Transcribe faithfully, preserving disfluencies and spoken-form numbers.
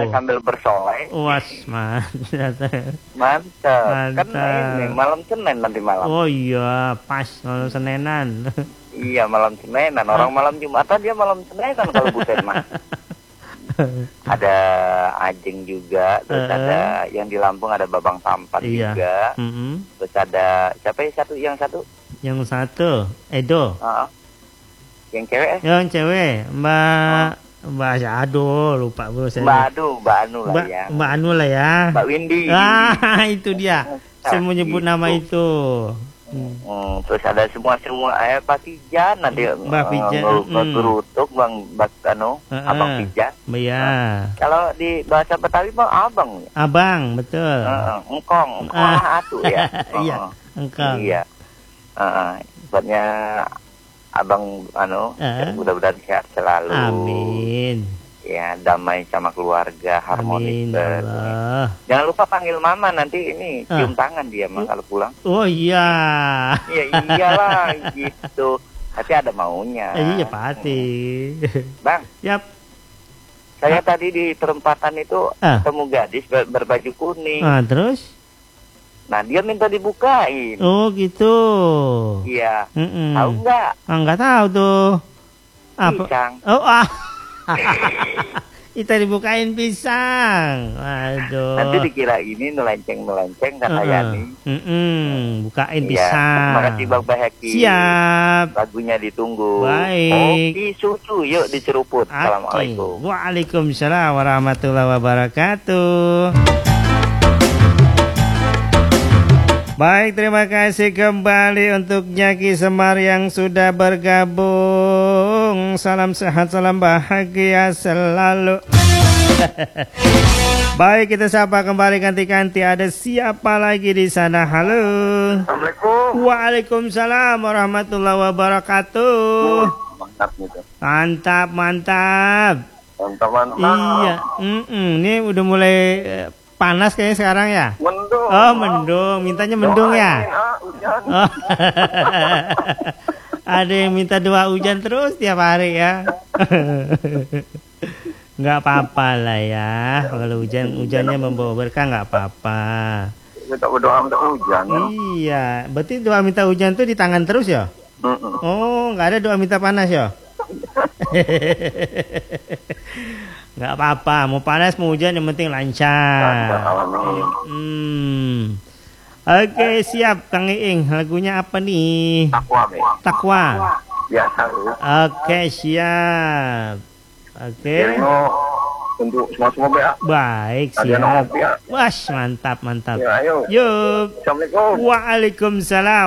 sambil bersolek. Was, mantap. Mantap. Kan ini malam Senin nanti malam. Oh iya, pas malam Seninan. Iya, malam Seninan. Orang malam Jumatan dia malam Seninan kalau Butet mah. Ada Ajeng juga, terus uh, ada yang di Lampung ada Babang Tampan iya. juga. Mm -hmm. Terus ada siapa yang satu? Yang satu? Yang satu, Edo. Uh -huh. Yang cewek? Eh? Yang cewek, Mbak uh. Mbak Aduh, lupa bro saya. Mbak Anu, Mbak Anu lah Mbak, ya. Mbak Anu lah ya. Mbak Windy. Ah, itu dia. Saya menyebut gitu. nama itu. Hmm. Hmm, terus ada semua semua ayah Pak Pijan nanti Mbak Pijan, Mbak Berutuk, Bang Bak Anu, uh, uh, Abang Pijan. Iya. Nah, kalau di bahasa Betawi Bang Abang. Abang, betul. Uh, engkong, engkong uh. atuh ya. Iya, engkong. Iya. Uh, sebabnya Abang anu, uh. mudah-mudahan sehat selalu. Amin. Ya, damai sama keluarga, harmonis. Amin, Allah. Jangan lupa panggil mama nanti ini uh. cium tangan dia mah kalau pulang. Oh iya. Iya iyalah gitu. Tapi ada maunya. Iya pasti. Bang. Yap. Saya uh. tadi di perempatan itu uh. ketemu gadis ber berbaju kuning. Ah, terus? Nah dia minta dibukain. Oh gitu. Iya. Mm -mm. Tahu nggak? Ah, nggak tahu tuh. Apa? Pisang. Oh ah. Kita dibukain pisang. Aduh. Nanti dikira ini nelenceng nelenceng kata uh -uh. Yani. Mm -mm. Bukain iya. pisang. Terima kasih Bang Bahaki. Siap. Lagunya ditunggu. Baik. Kopi susu yuk diceruput. Okay. Assalamualaikum. Waalaikumsalam warahmatullahi wabarakatuh. Baik, terima kasih kembali untuk Nyaki Semar yang sudah bergabung. Salam sehat, salam bahagia selalu. Baik, kita sapa kembali ganti-ganti. Ada siapa lagi di sana? Halo. Assalamualaikum. Waalaikumsalam warahmatullahi wabarakatuh. Mantap gitu. Mantap, mantap. Mantap, mantap. Iya. Mm -mm. Ini udah mulai panas kayaknya sekarang ya? Mendung. Oh, mendung. Mintanya mendung ya? Oh. Ada yang minta doa hujan terus tiap hari ya. Nggak apa-apa lah ya. Kalau hujan hujannya membawa berkah nggak apa-apa. Minta berdoa minta hujan. Iya. Berarti doa minta hujan tuh di tangan terus ya? Oh, nggak ada doa minta panas ya? Nggak apa-apa, mau panas mau hujan yang penting lancar. Hmm. Oke, okay, siap Kang Iing. Lagunya apa nih? Takwa. Takwa. Biasa. Oke, okay, siap. Oke. Okay. Untuk semua-semua ya. Baik, siap. Wah, mantap, mantap. Ya, ayo. Yuk. Assalamualaikum. Waalaikumsalam.